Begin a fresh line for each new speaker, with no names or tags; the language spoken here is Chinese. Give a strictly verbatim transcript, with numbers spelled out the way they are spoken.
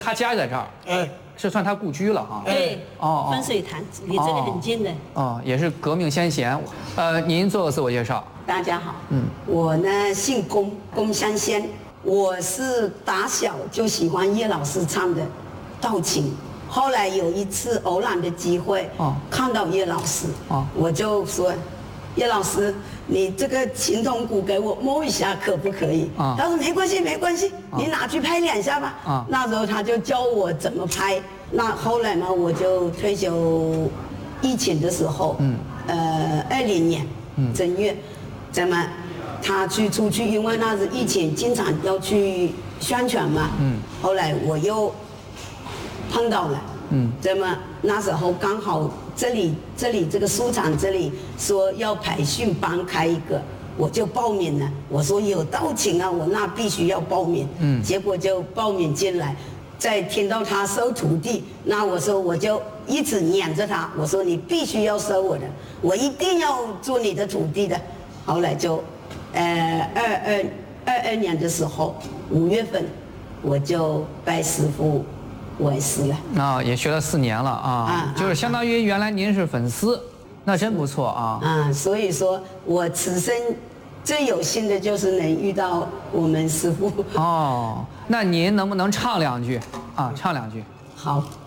他家在这儿，
哎，
是算他故居了哈。
对，
哦
分水潭离这里很近的。
哦，也是革命先贤。呃，您做个自我介绍。
大家好，
嗯，
我呢姓龚，龚香仙，我是打小就喜欢叶老师唱的《道情》，后来有一次偶然的机会，
哦，
看到叶老师，
哦，
我就说，叶老师，你这个琴铜鼓给我摸一下可不可以？
啊，
他说没关系没关系，你拿去拍两下吧。
啊，
那时候他就教我怎么拍。那后来呢，我就退休，疫情的时候，嗯，呃，二零年，嗯，正月，咱们他去出去，因为那是疫情，经常要去宣传嘛，嗯，后来我又碰到了，嗯，咱们那时候刚好这里这里这个书场这里说要培训班开一个，我就报名了。我说有道情啊，我那必须要报名，嗯，结果就报名进来。再听到他收徒弟，那我说我就一直撵着他，我说你必须要收我的，我一定要做你的徒弟的。后来就，呃，二二二二年的时候，五月份，我就拜师傅为师了。
啊，也学了四年了啊，啊就是相当于原来您是粉丝，那真不错啊。
啊，所以说我此生最有幸的就是能遇到我们师傅。
哦，那您能不能唱两句啊？唱两句。
好。